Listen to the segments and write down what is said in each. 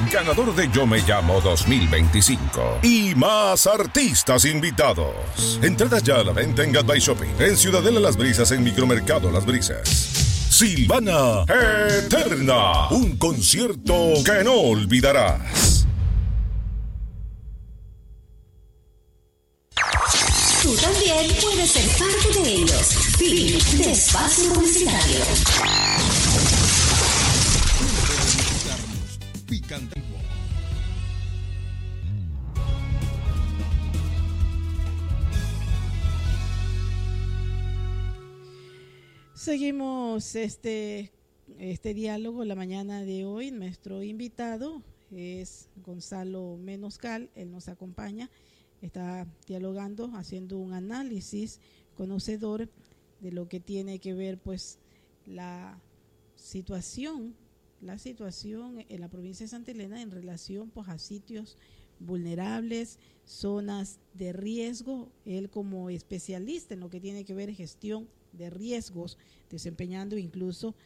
ganador de Yo Me Llamo 2025. Y más artistas invitados. Entradas ya a la venta en Gateway Shopping, en Ciudadela Las Brisas, en Micromercado Las Brisas. Silvana Eterna, un concierto que no olvidarás. Tú también puedes ser parte de ellos. Fin de espacio publicitario. Seguimos este diálogo la mañana de hoy. Nuestro invitado es Gonzalo Menoscal. Él nos acompaña, está dialogando, haciendo un análisis conocedor de lo que tiene que ver pues la situación en la provincia de Santa Elena en relación pues a sitios vulnerables, zonas de riesgo. Él como especialista en lo que tiene que ver gestión de riesgos, desempeñando incluso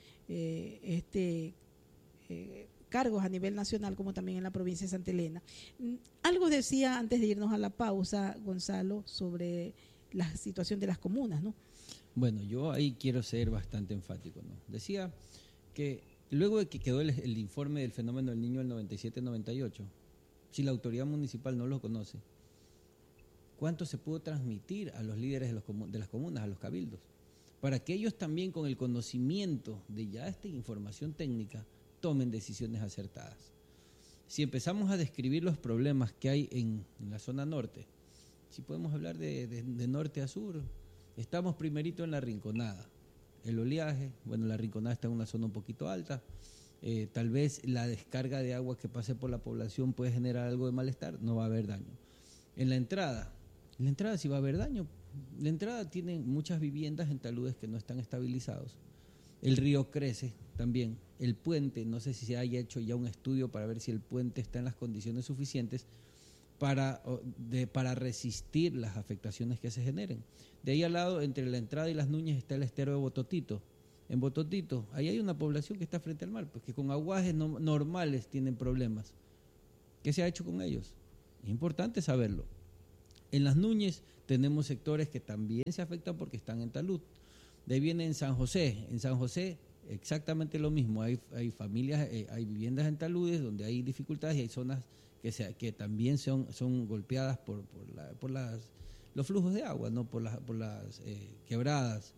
cargos a nivel nacional como también en la provincia de Santa Elena. Algo decía antes de irnos a la pausa, Gonzalo, sobre la situación de las comunas, ¿no? Bueno, yo ahí quiero ser bastante enfático, ¿no? Decía que luego de que quedó el informe del fenómeno del Niño del 97-98, si la autoridad municipal no lo conoce, ¿cuánto se pudo transmitir a los líderes de las comunas, a los cabildos? Para que ellos también con el conocimiento de ya esta información técnica tomen decisiones acertadas. Si empezamos a describir los problemas que hay en la zona norte, si podemos hablar de norte a sur, estamos primerito en la Rinconada. El oleaje, bueno, la Rinconada está en una zona un poquito alta, tal vez la descarga de agua que pase por la población puede generar algo de malestar, no va a haber daño. En la entrada sí va a haber daño. La entrada tiene muchas viviendas en taludes que no están estabilizados. El río crece también. El puente, no sé si se haya hecho ya un estudio para ver si el puente está en las condiciones suficientes para resistir las afectaciones que se generen. De ahí al lado, entre la entrada y Las Nuñas, está el estero de Bototito. En Bototito, ahí hay una población que está frente al mar, pues que con aguajes normales tienen problemas. ¿Qué se ha hecho con ellos? Es importante saberlo. En Las Nuñas tenemos sectores que también se afectan porque están en talud. De ahí viene en San José. En San José exactamente lo mismo. Hay familias, hay viviendas en taludes donde hay dificultades y hay zonas que también son golpeadas por los flujos de agua, ¿no? por las quebradas.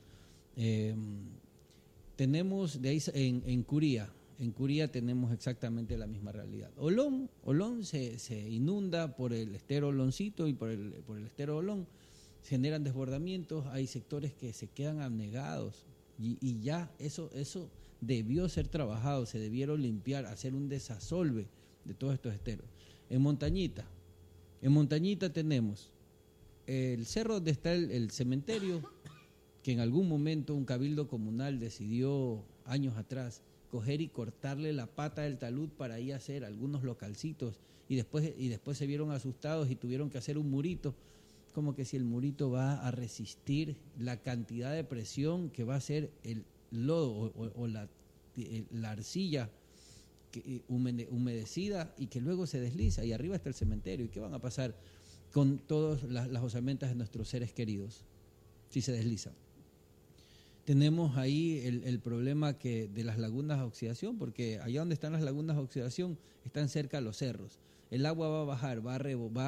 Tenemos de ahí en Curía. En Curía tenemos exactamente la misma realidad. Olón se inunda por el estero Oloncito y por el estero Olón. Se generan desbordamientos, hay sectores que se quedan anegados y ya eso debió ser trabajado, se debieron limpiar, hacer un desasolve de todos estos esteros. En Montañita tenemos el cerro donde está el cementerio, que en algún momento un cabildo comunal decidió años atrás coger y cortarle la pata del talud para ahí hacer algunos localcitos y después se vieron asustados y tuvieron que hacer un murito, como que si el murito va a resistir la cantidad de presión que va a hacer el lodo o la arcilla humedecida y que luego se desliza y arriba está el cementerio. ¿Y qué van a pasar con todas las osamentas de nuestros seres queridos si se deslizan? Tenemos ahí el problema de las lagunas de oxidación, porque allá donde están las lagunas de oxidación están cerca los cerros. El agua va a bajar, va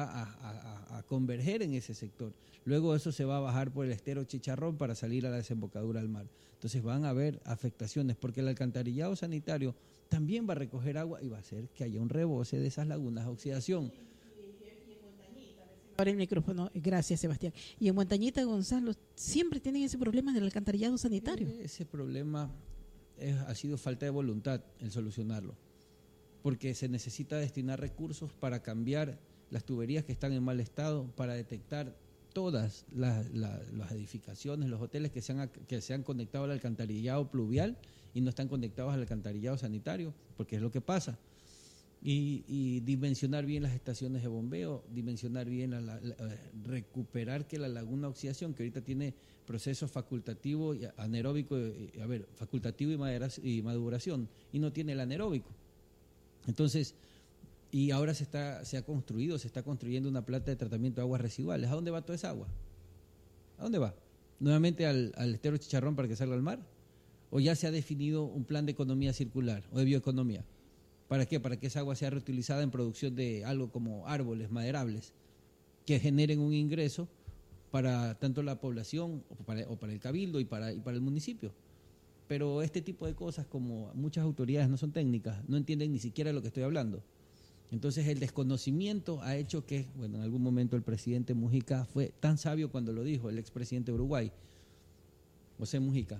a converger en ese sector. Luego eso se va a bajar por el estero Chicharrón para salir a la desembocadura al mar. Entonces van a haber afectaciones, porque el alcantarillado sanitario también va a recoger agua y va a hacer que haya un rebose de esas lagunas de oxidación. Ahora el micrófono, gracias Sebastián. Y en Montañita, Gonzalo, siempre tienen ese problema del alcantarillado sanitario. Ese problema ha sido falta de voluntad en solucionarlo, porque se necesita destinar recursos para cambiar las tuberías que están en mal estado, para detectar todas las edificaciones, los hoteles que se han conectado al alcantarillado pluvial y no están conectados al alcantarillado sanitario, porque es lo que pasa. Y dimensionar bien las estaciones de bombeo, dimensionar bien, recuperar que la laguna de oxidación, que ahorita tiene proceso facultativo y anaeróbico, facultativo y maduración, y no tiene el anaeróbico. Entonces, Y ahora se está construyendo una planta de tratamiento de aguas residuales. ¿A dónde va toda esa agua? ¿A dónde va? ¿Nuevamente al estero Chicharrón para que salga al mar? ¿O ya se ha definido un plan de economía circular o de bioeconomía? ¿Para qué? Para que esa agua sea reutilizada en producción de algo como árboles maderables que generen un ingreso para tanto la población o para el cabildo y para el municipio. Pero este tipo de cosas, como muchas autoridades no son técnicas, no entienden ni siquiera lo que estoy hablando. Entonces el desconocimiento ha hecho que, bueno, en algún momento el presidente Mujica fue tan sabio cuando lo dijo, el expresidente de Uruguay, José Mujica,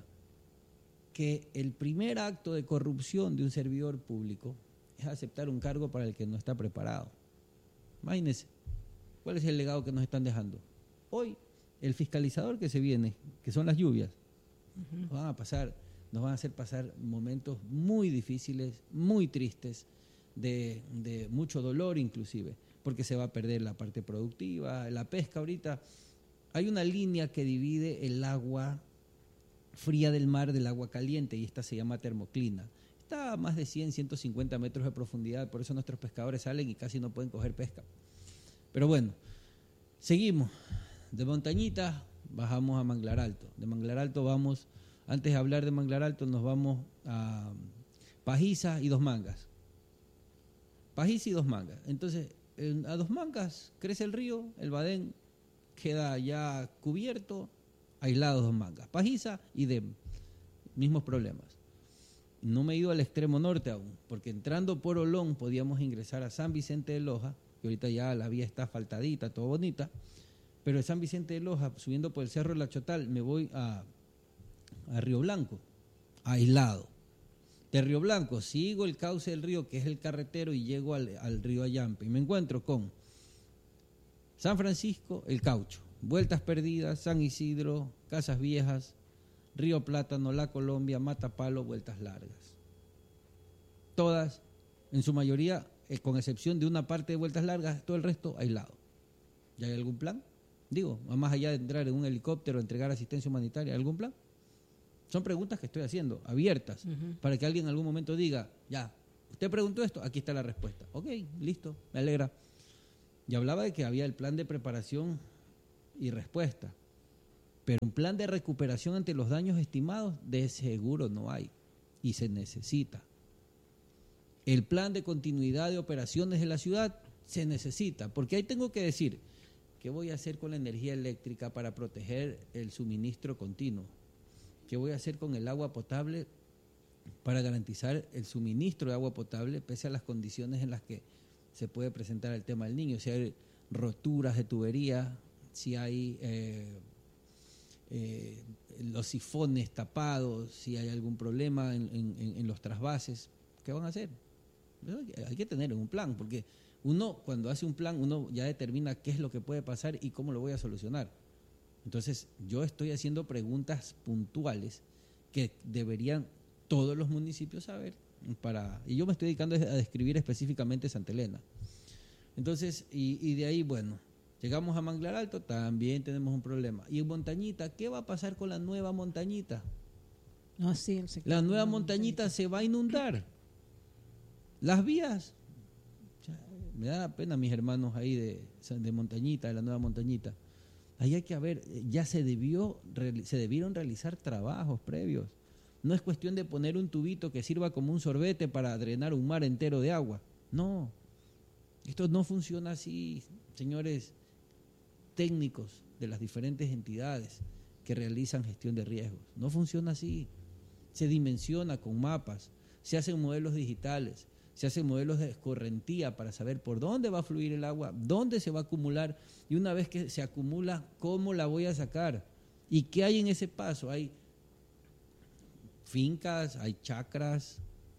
que el primer acto de corrupción de un servidor público es aceptar un cargo para el que no está preparado. Imagínense, ¿cuál es el legado que nos están dejando? Hoy, el fiscalizador que se viene, que son las lluvias, nos van a hacer pasar momentos muy difíciles, muy tristes, de mucho dolor inclusive, porque se va a perder la parte productiva, la pesca ahorita. Hay una línea que divide el agua fría del mar del agua caliente y esta se llama termoclina. Está a más de 100, 150 metros de profundidad, por eso nuestros pescadores salen y casi no pueden coger pesca. Pero bueno, seguimos. De Montañita bajamos a Manglar Alto. De Manglar Alto vamos, antes de hablar de Manglar Alto, nos vamos a Pajiza y Dos Mangas. Pajiza y Dos Mangas. Entonces, a Dos Mangas crece el río, el Badén queda ya cubierto, aislado Dos Mangas. Pajiza y Dem, mismos problemas. No me he ido al extremo norte aún, porque entrando por Olón podíamos ingresar a San Vicente de Loja, que ahorita ya la vía está asfaltadita, todo bonita, pero de San Vicente de Loja, subiendo por el Cerro de la Chotal, me voy a Río Blanco, aislado. De Río Blanco sigo el cauce del río, que es el carretero, y llego al río Ayampe, y me encuentro con San Francisco, El Caucho, Vueltas Perdidas, San Isidro, Casas Viejas, Río Plátano, La Colombia, Matapalo, Vueltas Largas. Todas, en su mayoría, con excepción de una parte de Vueltas Largas, todo el resto aislado. ¿Ya hay algún plan? Digo, más allá de entrar en un helicóptero, entregar asistencia humanitaria, ¿algún plan? Son preguntas que estoy haciendo, abiertas, para que alguien en algún momento diga, ya, usted preguntó esto, aquí está la respuesta. Ok, listo, me alegra. Y hablaba de que había el plan de preparación y respuesta, pero un plan de recuperación ante los daños estimados de seguro no hay y se necesita. El plan de continuidad de operaciones de la ciudad se necesita, porque ahí tengo que decir, ¿qué voy a hacer con la energía eléctrica para proteger el suministro continuo? ¿Qué voy a hacer con el agua potable para garantizar el suministro de agua potable pese a las condiciones en las que se puede presentar el tema del niño? Si hay roturas de tubería, si hay los sifones tapados, si hay algún problema en los trasvases, ¿qué van a hacer? Hay que tener un plan, porque uno cuando hace un plan, uno ya determina qué es lo que puede pasar y cómo lo voy a solucionar. Entonces, yo estoy haciendo preguntas puntuales que deberían todos los municipios saber, y yo me estoy dedicando a describir específicamente Santa Elena. Entonces, y de ahí, bueno, llegamos a Manglar Alto, también tenemos un problema. Y en Montañita, ¿qué va a pasar con la nueva Montañita? No, sí, la nueva Montañita se va a inundar. Las vías, me da pena mis hermanos ahí de Montañita, de la nueva Montañita. Ahí hay que haber, ya se debieron realizar trabajos previos. No es cuestión de poner un tubito que sirva como un sorbete para drenar un mar entero de agua. No, esto no funciona así, señores técnicos de las diferentes entidades que realizan gestión de riesgos. No funciona así. Se dimensiona con mapas, se hacen modelos digitales, se hacen modelos de escorrentía para saber por dónde va a fluir el agua, dónde se va a acumular, y una vez que se acumula, ¿cómo la voy a sacar? ¿Y qué hay en ese paso? Hay fincas, hay chacras,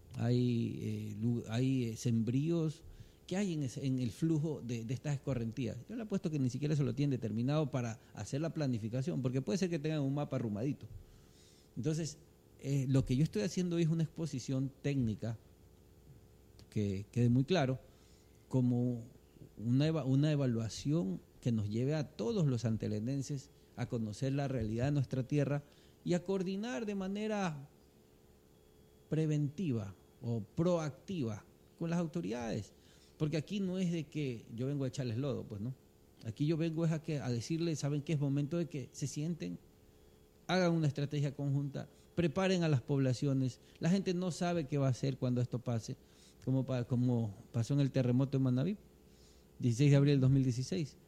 hay sembríos. ¿Qué hay en el flujo de estas escorrentías? Yo le apuesto que ni siquiera se lo tienen determinado para hacer la planificación, porque puede ser que tengan un mapa arrumadito. Entonces, lo que yo estoy haciendo es una exposición técnica que quede muy claro, como una evaluación que nos lleve a todos los santelenenses a conocer la realidad de nuestra tierra y a coordinar de manera preventiva o proactiva con las autoridades. Porque aquí no es de que yo vengo a echarles lodo, pues no. Aquí yo vengo es a decirles, ¿saben qué? Es momento de que se sienten, hagan una estrategia conjunta, preparen a las poblaciones. La gente no sabe qué va a hacer cuando esto pase, como pasó en el terremoto en Manabí, 16 de abril del 2016.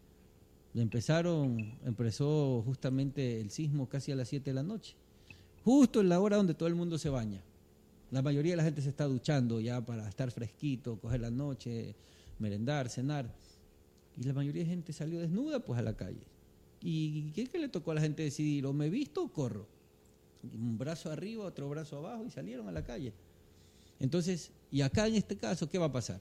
Empezó justamente el sismo casi a las 7 de la noche, justo en la hora donde todo el mundo se baña. La mayoría de la gente se está duchando ya para estar fresquito, coger la noche, merendar, cenar. Y la mayoría de gente salió desnuda pues a la calle. ¿Y qué le tocó a la gente decidir? ¿O me visto o corro? Un brazo arriba, otro brazo abajo y salieron a la calle. Entonces, y acá en este caso, ¿qué va a pasar?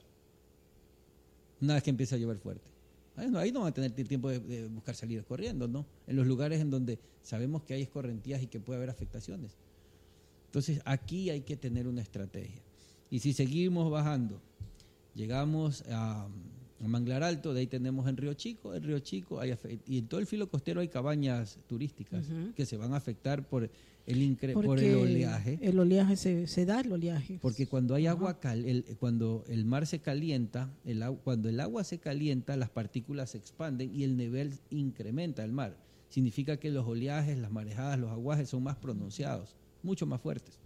Una vez que empieza a llover fuerte. Ahí no van a tener tiempo de buscar salir corriendo, ¿no? En los lugares en donde sabemos que hay escorrentías y que puede haber afectaciones. Entonces, aquí hay que tener una estrategia. Y si seguimos bajando, llegamos a Manglar Alto, de ahí tenemos en Río Chico. En Río Chico y en todo el filo costero hay cabañas turísticas que se van a afectar por el oleaje. El oleaje se da el oleaje. Porque cuando hay agua cuando el mar se calienta, cuando el agua se calienta, las partículas se expanden y el nivel incrementa del mar. Significa que los oleajes, las marejadas, los aguajes son más pronunciados, mucho más fuertes.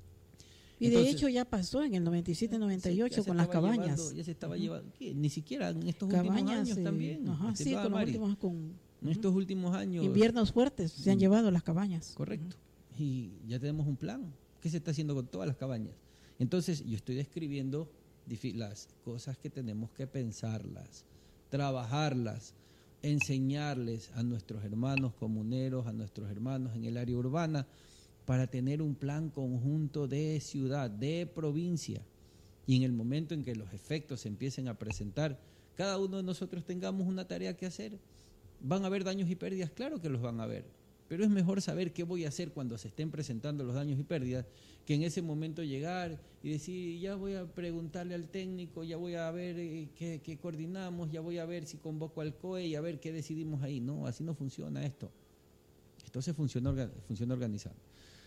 Y entonces, de hecho ya pasó en el 97-98 con las cabañas. Ya se estaba llevando, ni siquiera en estos últimos años también. Sí, con en estos últimos años. Inviernos fuertes se han llevado las cabañas. Correcto. Y ya tenemos un plan. ¿Qué se está haciendo con todas las cabañas? Entonces yo estoy describiendo las cosas que tenemos que pensarlas, trabajarlas, enseñarles a nuestros hermanos comuneros, a nuestros hermanos en el área urbana, para tener un plan conjunto de ciudad, de provincia. Y en el momento en que los efectos se empiecen a presentar, cada uno de nosotros tengamos una tarea que hacer. ¿Van a haber daños y pérdidas? Claro que los van a haber. Pero es mejor saber qué voy a hacer cuando se estén presentando los daños y pérdidas, que en ese momento llegar y decir, ya voy a preguntarle al técnico, ya voy a ver qué coordinamos, ya voy a ver si convoco al COE y a ver qué decidimos ahí. No, así no funciona esto. Esto se funciona organizado.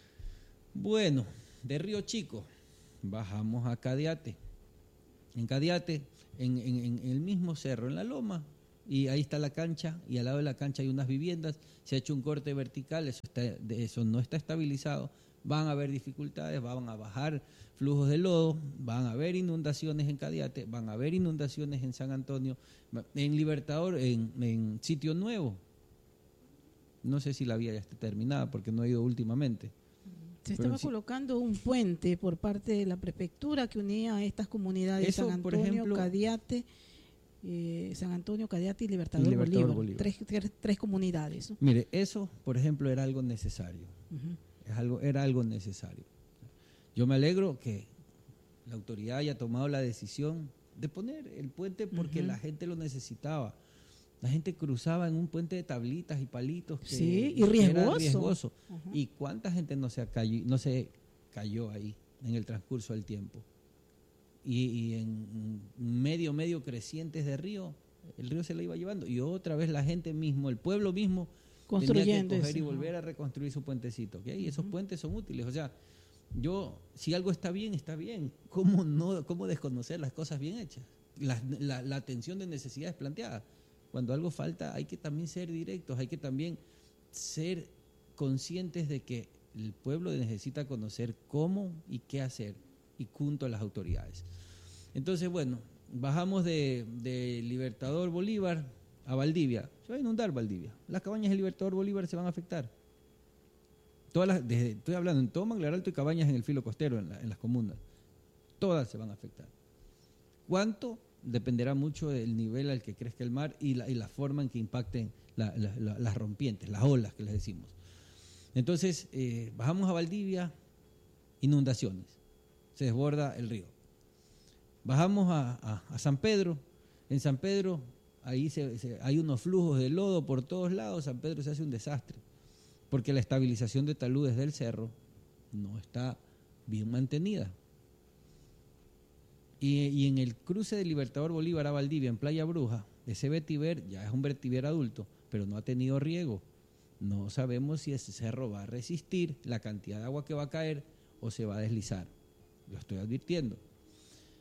Bueno, de Río Chico bajamos a Cadiate. En Cadiate, en el mismo cerro, en la loma, y ahí está la cancha, y al lado de la cancha hay unas viviendas, se ha hecho un corte vertical, eso no está estabilizado, van a haber dificultades, van a bajar flujos de lodo, van a haber inundaciones en Cadiate, van a haber inundaciones en San Antonio, en Libertador, en Sitio Nuevo. No sé si la vía ya está terminada, porque no he ido últimamente. Se estaba colocando un puente por parte de la prefectura que unía a estas comunidades, San Antonio, por ejemplo, Cadiate, San Antonio, Cadiate y Libertador Bolívar. Tres comunidades, ¿no? Mire, eso, por ejemplo, era algo necesario. Era algo necesario. Yo me alegro que la autoridad haya tomado la decisión de poner el puente porque la gente lo necesitaba. La gente cruzaba en un puente de tablitas y palitos que y riesgoso. Era riesgoso. ¿Y cuánta gente no se cayó ahí en el transcurso del tiempo? Y en medio crecientes de río, el río se la iba llevando. Y otra vez la gente mismo, el pueblo mismo, construyendo tenía que coger y volver a reconstruir su puentecito. ¿Okay? Y esos puentes son útiles. O sea, si algo está bien, está bien. ¿Cómo desconocer las cosas bien hechas? La atención de necesidades planteadas. Cuando algo falta hay que también ser directos, hay que también ser conscientes de que el pueblo necesita conocer cómo y qué hacer y junto a las autoridades. Entonces, bueno, bajamos de Libertador Bolívar a Valdivia. Se va a inundar Valdivia. Las cabañas de Libertador Bolívar se van a afectar. Estoy hablando en todo Manglar Alto y cabañas en el filo costero, en las comunas. Todas se van a afectar. ¿Cuánto? Dependerá mucho del nivel al que crezca el mar y la forma en que impacten las rompientes, las olas que les decimos. Entonces, bajamos a Valdivia, inundaciones, se desborda el río. Bajamos a San Pedro, en San Pedro ahí hay unos flujos de lodo por todos lados, San Pedro se hace un desastre, porque la estabilización de taludes del cerro no está bien mantenida. Y en el cruce de Libertador Bolívar a Valdivia, en Playa Bruja, ese vetiver ya es un vetiver adulto, pero no ha tenido riego. No sabemos si ese cerro va a resistir la cantidad de agua que va a caer o se va a deslizar. Lo estoy advirtiendo.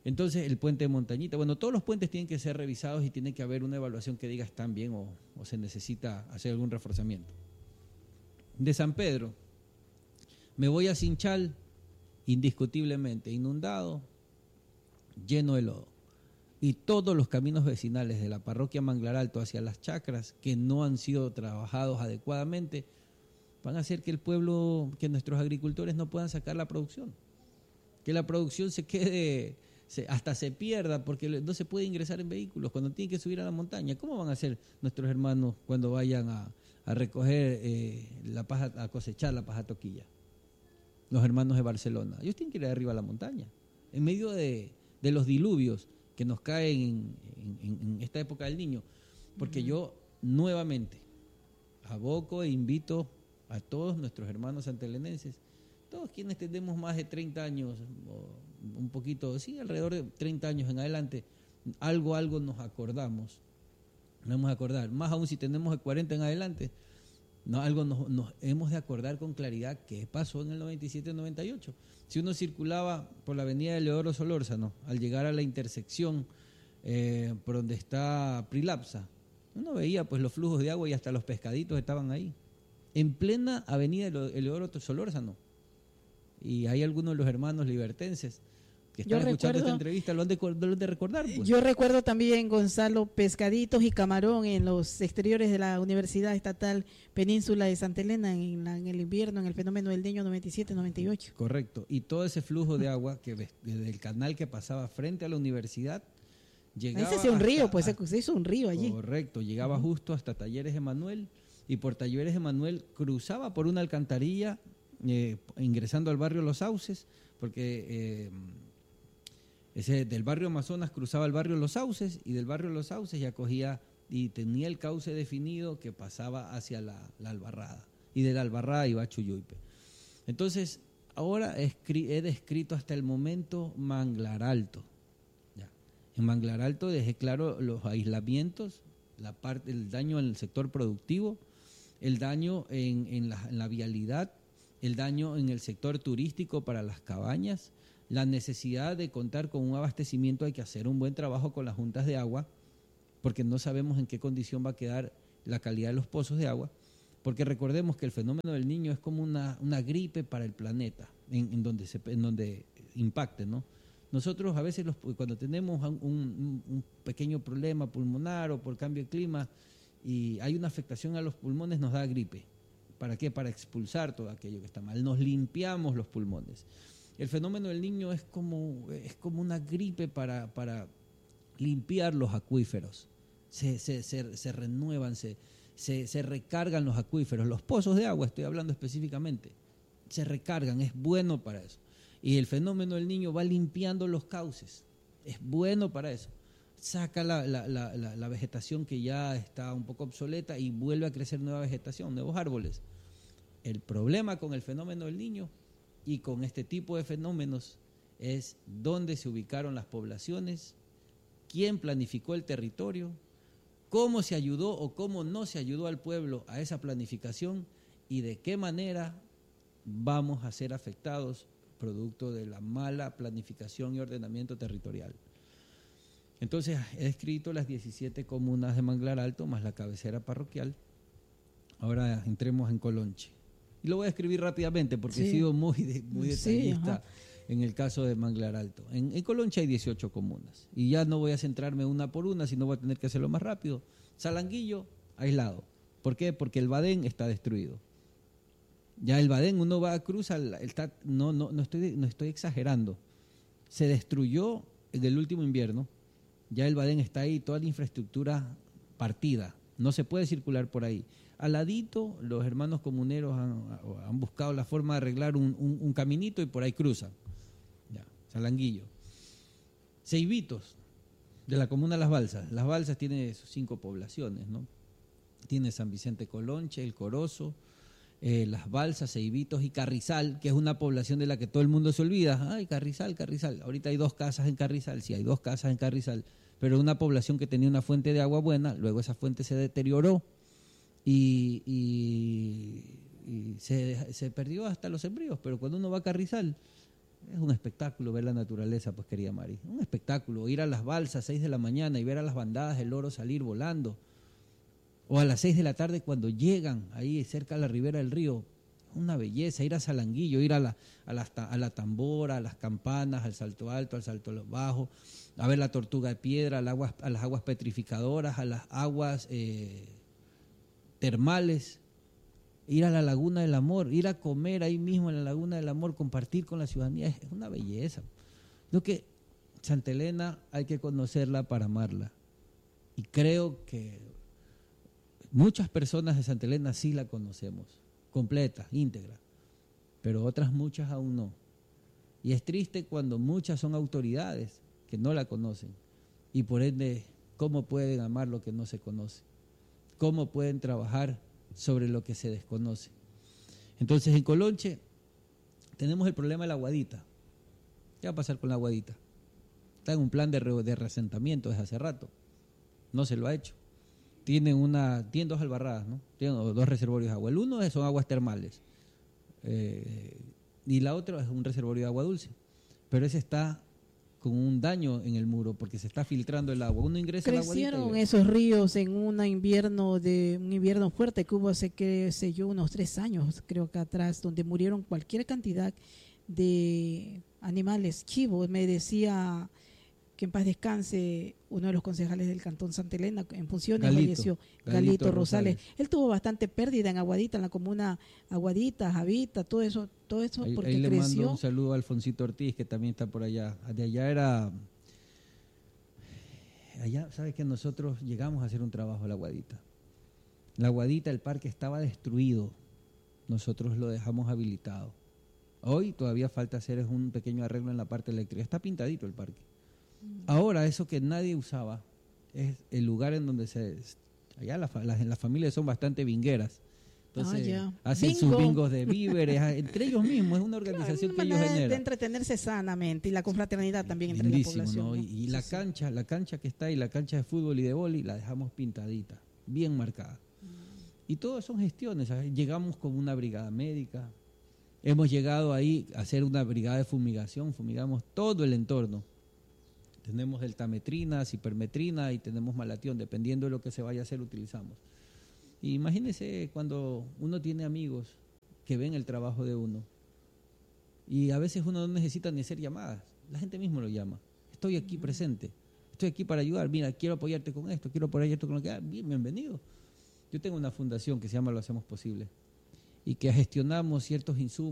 Entonces, el puente de Montañita, bueno, todos los puentes tienen que ser revisados y tiene que haber una evaluación que diga están bien o se necesita hacer algún reforzamiento. De San Pedro, me voy a Cinchal, indiscutiblemente inundado, lleno de lodo. Y todos los caminos vecinales de la parroquia Manglar Alto hacia las chacras, que no han sido trabajados adecuadamente, van a hacer que el pueblo, que nuestros agricultores no puedan sacar la producción. Que la producción se quede, hasta se pierda, porque no se puede ingresar en vehículos cuando tienen que subir a la montaña. ¿Cómo van a hacer nuestros hermanos cuando vayan a recoger la paja, a cosechar la paja toquilla? Los hermanos de Barcelona. Ellos tienen que ir arriba a la montaña, en medio de los diluvios que nos caen en esta época del Niño. Porque yo nuevamente aboco e invito a todos nuestros hermanos santelenenses, todos quienes tenemos más de 30 años, o un poquito, sí, alrededor de 30 años en adelante, algo nos acordamos, nos vamos a acordar, más aún si tenemos de 40 en adelante, no, algo nos hemos de acordar con claridad qué pasó en el 97-98. Si uno circulaba por la avenida de Leodoro Solórzano, al llegar a la intersección por donde está Prilapsa, uno veía pues los flujos de agua y hasta los pescaditos estaban ahí, en plena avenida de Leodoro Solórzano. Y hay algunos de los hermanos libertenses que están escuchando esta entrevista, lo han de recordar. Pues. Yo recuerdo también, Gonzalo, pescaditos y camarón en los exteriores de la Universidad Estatal Península de Santa Elena en el invierno, en el fenómeno del Niño 97-98. Correcto, y todo ese flujo de agua que desde el canal que pasaba frente a la universidad llegaba. Ahí se hacía un río, pues se hizo un río allí. Correcto, llegaba justo hasta Talleres Emanuel, y por Talleres Emanuel cruzaba por una alcantarilla, ingresando al barrio Los Sauces, porque ese del barrio Amazonas cruzaba el barrio Los Sauces, y del barrio Los Sauces ya cogía y tenía el cauce definido que pasaba hacia la Albarrada, y de la Albarrada iba a Chuyuipe. Entonces, ahora he descrito hasta el momento Manglar Alto. Ya. En Manglar Alto dejé claro los aislamientos, el daño en el sector productivo, el daño en la vialidad, el daño en el sector turístico para las cabañas, la necesidad de contar con un abastecimiento. Hay que hacer un buen trabajo con las juntas de agua, porque no sabemos en qué condición va a quedar la calidad de los pozos de agua, porque recordemos que el fenómeno del Niño es como una gripe para el planeta, en donde impacte, ¿no? Nosotros a veces cuando tenemos un pequeño problema pulmonar o por cambio de clima y hay una afectación a los pulmones, nos da gripe. ¿Para qué? Para expulsar todo aquello que está mal. Nos limpiamos los pulmones. El fenómeno del Niño es como una gripe para limpiar los acuíferos. Se renuevan, se recargan los acuíferos. Los pozos de agua, estoy hablando específicamente, se recargan, es bueno para eso. Y el fenómeno del Niño va limpiando los cauces, es bueno para eso. Saca la vegetación que ya está un poco obsoleta y vuelve a crecer nueva vegetación, nuevos árboles. El problema con el fenómeno del Niño y con este tipo de fenómenos es dónde se ubicaron las poblaciones, quién planificó el territorio, cómo se ayudó o cómo no se ayudó al pueblo a esa planificación y de qué manera vamos a ser afectados producto de la mala planificación y ordenamiento territorial. Entonces, he descrito las 17 comunas de Manglar Alto, más la cabecera parroquial. Ahora entremos en Colonche. Y lo voy a escribir rápidamente porque he sido muy detallista en el caso de Manglar Alto. En Colonche hay 18 comunas. Y ya no voy a centrarme una por una, sino voy a tener que hacerlo más rápido. Salanguillo, aislado. ¿Por qué? Porque el Badén está destruido. Ya el Badén, uno va a cruzar, no estoy exagerando. Se destruyó en el último invierno. Ya el Badén está ahí, toda la infraestructura partida, no se puede circular por ahí. Al ladito, los hermanos comuneros han buscado la forma de arreglar un caminito y por ahí cruzan. Ya, Salanguillo. Ceibitos, de la comuna Las Balsas. Las Balsas tiene sus 5 poblaciones, ¿no? Tiene San Vicente Colonche, El Corozo, Las Balsas, Ceibitos y Carrizal, que es una población de la que todo el mundo se olvida. Ay, Carrizal. Ahorita hay 2 casas en Carrizal, sí, hay 2 casas en Carrizal, pero una población que tenía una fuente de agua buena, luego esa fuente se deterioró y se perdió hasta los sembríos, pero cuando uno va a Carrizal, Es un espectáculo ver la naturaleza, pues, querida Mari. Un espectáculo, ir a las balsas a 6 de la mañana y ver a las bandadas de loros salir volando. O a las 6 de la tarde cuando llegan ahí cerca a la ribera del río. Una belleza, ir a Salanguillo, ir a la tambora, a las campanas, al salto alto, al salto bajo, a ver la tortuga de piedra, a las aguas petrificadoras, a las aguas termales, ir a la Laguna del Amor, ir a comer ahí mismo en la Laguna del Amor, compartir con la ciudadanía, es una belleza. Lo que Santa Elena hay que conocerla para amarla. Y creo que muchas personas de Santa Elena sí la conocemos, completa, íntegra, pero otras muchas aún no. Y es triste cuando muchas son autoridades que no la conocen y por ende, ¿cómo pueden amar lo que no se conoce? ¿Cómo pueden trabajar sobre lo que se desconoce? Entonces, en Colonche tenemos el problema de la aguadita. ¿Qué va a pasar con la aguadita? Está en un plan de reasentamiento desde hace rato. No se lo ha hecho. Tienen 2 albarradas, ¿no? Tienen 2 reservorios de agua. El uno son aguas termales y la otra es un reservorio de agua dulce. Pero ese está con un daño en el muro porque se está filtrando el agua. Uno ingresa al aguadita. Crecieron esos ríos en un invierno fuerte que hubo hace, qué sé yo, unos 3 años, creo que atrás, donde murieron cualquier cantidad de animales. Chivos, me decía que en paz descanse uno de los concejales del Cantón Santa Elena en funciones, falleció Galito Rosales. Él tuvo bastante pérdida en Aguadita, en la comuna Aguadita, Javita, todo eso porque ahí le creció. mando un saludo a Alfonsito Ortiz, que también está por allá. De allá ¿sabes que nosotros llegamos a hacer un trabajo a la Aguadita? La Aguadita, el parque estaba destruido, nosotros lo dejamos habilitado. Hoy todavía falta hacer un pequeño arreglo en la parte eléctrica, está pintadito el parque. Ahora, eso que nadie usaba es el lugar en donde allá las familias son bastante vingueras. Entonces, hacen sus bingos de víveres, entre ellos mismos, es una organización que ellos generan. De entretenerse sanamente y la confraternidad también entre lindísimo, la población. ¿no? Y la cancha que está ahí, la cancha de fútbol y de vóley, la dejamos pintadita, bien marcada. Y todo son gestiones, ¿sabes? Llegamos con una brigada médica, hemos llegado ahí a hacer una brigada de fumigación, fumigamos todo el entorno. Tenemos deltametrina, cipermetrina y tenemos malatión, dependiendo de lo que se vaya a hacer, utilizamos. Y imagínese cuando uno tiene amigos que ven el trabajo de uno y a veces uno no necesita ni hacer llamadas, la gente mismo lo llama. Estoy aquí presente, estoy aquí para ayudar, mira, quiero apoyarte con esto, quiero apoyarte con lo que... bienvenido. Yo tengo una fundación que se llama Lo Hacemos Posible y que gestionamos ciertos insumos